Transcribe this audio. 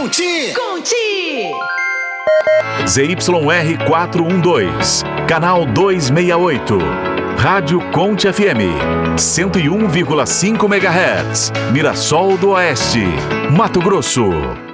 Conte! Conte! ZYR 412, canal 268. Rádio Conte FM, 101,5 MHz, Mirassol do Oeste, Mato Grosso.